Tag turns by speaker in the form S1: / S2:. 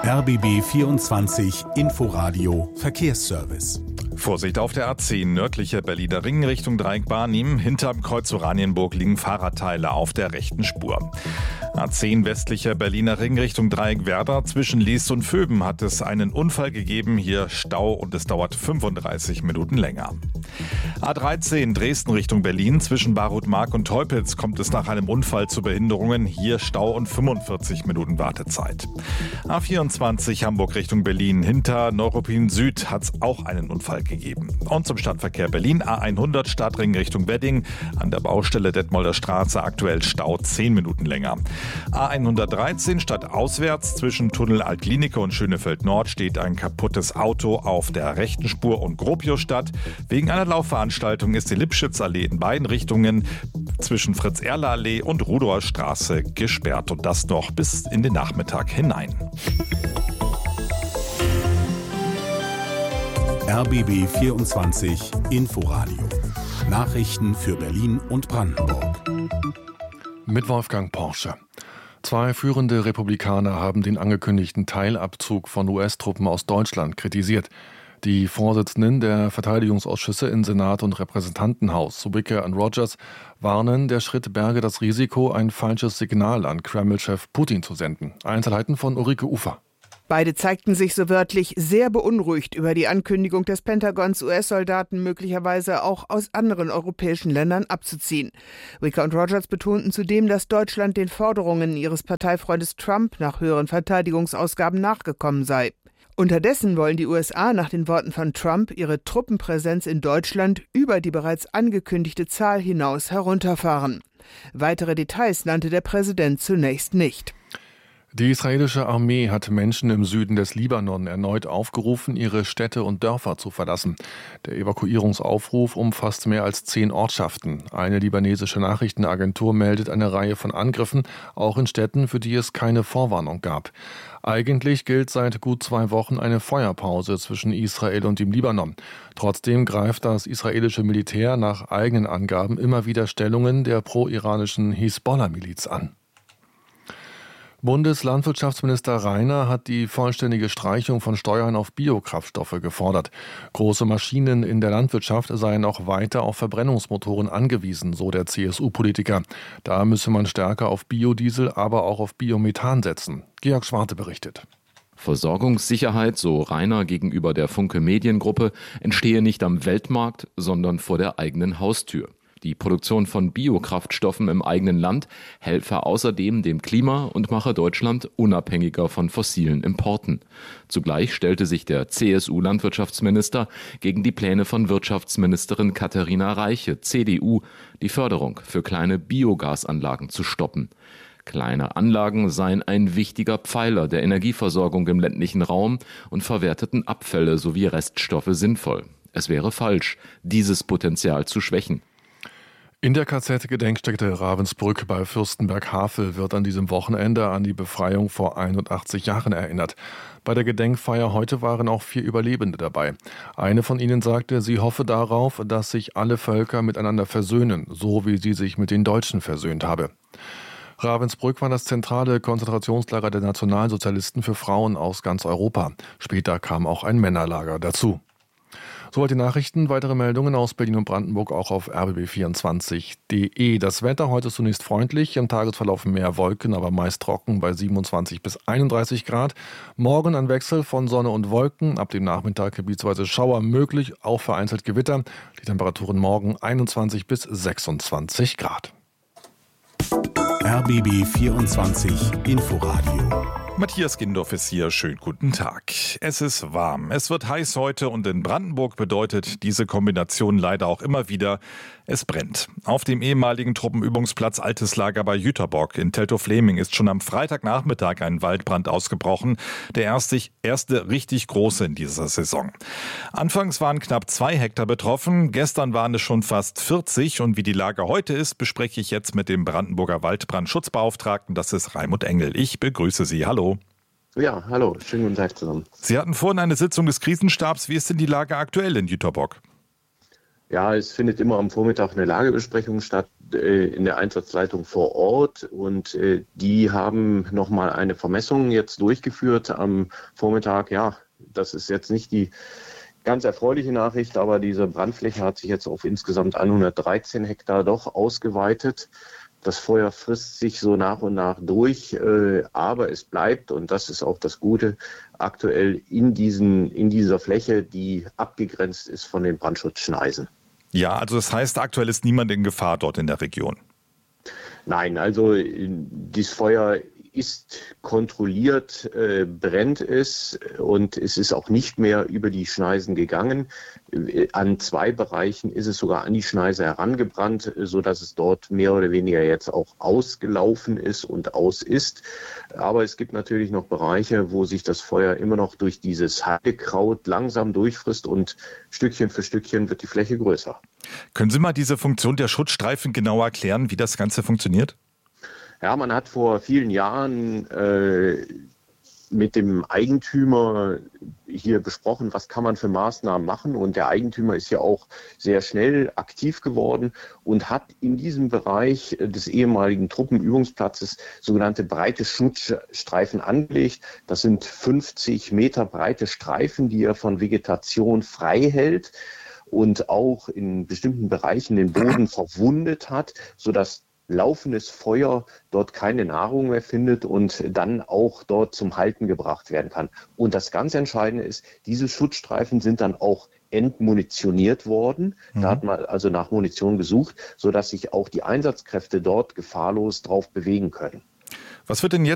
S1: RBB 24 Inforadio Verkehrsservice.
S2: Vorsicht auf der A10, nördliche Berliner Ring Richtung Dreieck Barnim. Hinterm Kreuz Oranienburg liegen Fahrradteile auf der rechten Spur. A10 westlicher Berliner Ring Richtung Dreieck Werder. Zwischen Lies und Vöben hat es einen Unfall gegeben. Hier Stau und es dauert 35 Minuten länger. A13 Dresden Richtung Berlin. Zwischen Barutmark und Teupitz kommt es nach einem Unfall zu Behinderungen. Hier Stau und 45 Minuten Wartezeit. A24 Hamburg Richtung Berlin. Hinter Neuruppin Süd hat es auch einen Unfall gegeben. Und zum Stadtverkehr Berlin A100 Stadtring Richtung Wedding. An der Baustelle Detmolder Straße aktuell Stau 10 Minuten länger. A113 stadtauswärts zwischen Tunnel Altklinike und Schönefeld Nord steht ein kaputtes Auto auf der rechten Spur und Gropiusstadt. Wegen einer Laufveranstaltung ist die Lipschitzallee in beiden Richtungen zwischen Fritz-Erler-Allee und Rudower Straße gesperrt und das noch bis in den Nachmittag hinein.
S1: RBB 24 Inforadio. Nachrichten für Berlin und Brandenburg.
S3: Mit Wolfgang Porsche. 2 führende Republikaner haben den angekündigten Teilabzug von US-Truppen aus Deutschland kritisiert. Die Vorsitzenden der Verteidigungsausschüsse in Senat und Repräsentantenhaus, Wicker und Rogers, warnen, der Schritt berge das Risiko, ein falsches Signal an Kreml-Chef Putin zu senden. Einzelheiten von Ulrike Ufer.
S4: Beide zeigten sich so wörtlich sehr beunruhigt über die Ankündigung des Pentagons, US-Soldaten möglicherweise auch aus anderen europäischen Ländern abzuziehen. Wicker und Rogers betonten zudem, dass Deutschland den Forderungen ihres Parteifreundes Trump nach höheren Verteidigungsausgaben nachgekommen sei. Unterdessen wollen die USA nach den Worten von Trump ihre Truppenpräsenz in Deutschland über die bereits angekündigte Zahl hinaus herunterfahren. Weitere Details nannte der Präsident zunächst nicht.
S3: Die israelische Armee hat Menschen im Süden des Libanon erneut aufgerufen, ihre Städte und Dörfer zu verlassen. Der Evakuierungsaufruf umfasst mehr als 10 Ortschaften. Eine libanesische Nachrichtenagentur meldet eine Reihe von Angriffen, auch in Städten, für die es keine Vorwarnung gab. Eigentlich gilt seit gut 2 Wochen eine Feuerpause zwischen Israel und dem Libanon. Trotzdem greift das israelische Militär nach eigenen Angaben immer wieder Stellungen der pro-iranischen Hisbollah-Miliz an. Bundeslandwirtschaftsminister Rainer hat die vollständige Streichung von Steuern auf Biokraftstoffe gefordert. Große Maschinen in der Landwirtschaft seien auch weiter auf Verbrennungsmotoren angewiesen, so der CSU-Politiker. Da müsse man stärker auf Biodiesel, aber auch auf Biomethan setzen. Georg Schwarte berichtet.
S5: Versorgungssicherheit, so Rainer gegenüber der Funke Mediengruppe, entstehe nicht am Weltmarkt, sondern vor der eigenen Haustür. Die Produktion von Biokraftstoffen im eigenen Land helfe außerdem dem Klima und mache Deutschland unabhängiger von fossilen Importen. Zugleich stellte sich der CSU-Landwirtschaftsminister gegen die Pläne von Wirtschaftsministerin Katharina Reiche, CDU, die Förderung für kleine Biogasanlagen zu stoppen. Kleine Anlagen seien ein wichtiger Pfeiler der Energieversorgung im ländlichen Raum und verwerteten Abfälle sowie Reststoffe sinnvoll. Es wäre falsch, dieses Potenzial zu schwächen.
S3: In der KZ-Gedenkstätte Ravensbrück bei Fürstenberg-Havel wird an diesem Wochenende an die Befreiung vor 81 Jahren erinnert. Bei der Gedenkfeier heute waren auch 4 Überlebende dabei. Eine von ihnen sagte, sie hoffe darauf, dass sich alle Völker miteinander versöhnen, so wie sie sich mit den Deutschen versöhnt habe. Ravensbrück war das zentrale Konzentrationslager der Nationalsozialisten für Frauen aus ganz Europa. Später kam auch ein Männerlager dazu. Soweit die Nachrichten. Weitere Meldungen aus Berlin und Brandenburg auch auf rbb24.de. Das Wetter heute ist zunächst freundlich, im Tagesverlauf mehr Wolken, aber meist trocken bei 27 bis 31 Grad. Morgen ein Wechsel von Sonne und Wolken, ab dem Nachmittag gebietsweise Schauer möglich, auch vereinzelt Gewitter. Die Temperaturen morgen 21 bis 26 Grad.
S1: RBB 24 Inforadio.
S2: Matthias Gindorf ist hier. Schönen guten Tag. Es ist warm. Es wird heiß heute und in Brandenburg bedeutet diese Kombination leider auch immer wieder, es brennt. Auf dem ehemaligen Truppenübungsplatz Altes Lager bei Jüterbock in Teltow-Fleming ist schon am Freitagnachmittag ein Waldbrand ausgebrochen. Der erste richtig große in dieser Saison. Anfangs waren knapp 2 Hektar betroffen. Gestern waren es schon fast 40. Und wie die Lage heute ist, bespreche ich jetzt mit dem Brandenburger Waldbrandschutzbeauftragten. Das ist Raimund Engel. Ich begrüße Sie. Hallo.
S6: Ja, hallo. Schönen guten Tag zusammen.
S2: Sie hatten vorhin eine Sitzung des Krisenstabs. Wie ist denn die Lage aktuell in Jüterbock?
S6: Ja, es findet immer am Vormittag eine Lagebesprechung statt in der Einsatzleitung vor Ort und die haben nochmal eine Vermessung jetzt durchgeführt am Vormittag. Ja, das ist jetzt nicht die ganz erfreuliche Nachricht, aber diese Brandfläche hat sich jetzt auf insgesamt 113 Hektar doch ausgeweitet. Das Feuer frisst sich so nach und nach durch, aber es bleibt, und das ist auch das Gute, aktuell in dieser Fläche, die abgegrenzt ist von den Brandschutzschneisen.
S2: Ja, also das heißt, aktuell ist niemand in Gefahr dort in der Region.
S6: Nein, also dieses Feuer ist kontrolliert, brennt es und es ist auch nicht mehr über die Schneisen gegangen. An 2 Bereichen ist es sogar an die Schneise herangebrannt, sodass es dort mehr oder weniger jetzt auch ausgelaufen ist und aus ist. Aber es gibt natürlich noch Bereiche, wo sich das Feuer immer noch durch dieses Heidekraut langsam durchfrisst und Stückchen für Stückchen wird die Fläche größer.
S2: Können Sie mal diese Funktion der Schutzstreifen genau erklären, wie das Ganze funktioniert?
S6: Ja, man hat vor vielen Jahren mit dem Eigentümer hier besprochen, was kann man für Maßnahmen machen. Und der Eigentümer ist ja auch sehr schnell aktiv geworden und hat in diesem Bereich des ehemaligen Truppenübungsplatzes sogenannte breite Schutzstreifen angelegt. Das sind 50 Meter breite Streifen, die er von Vegetation frei hält und auch in bestimmten Bereichen den Boden verwundet hat, sodass laufendes Feuer dort keine Nahrung mehr findet und dann auch dort zum Halten gebracht werden kann. Und das ganz Entscheidende ist, diese Schutzstreifen sind dann auch entmunitioniert worden. Da hat man also nach Munition gesucht, sodass sich auch die Einsatzkräfte dort gefahrlos drauf bewegen können.
S2: Was wird denn jetzt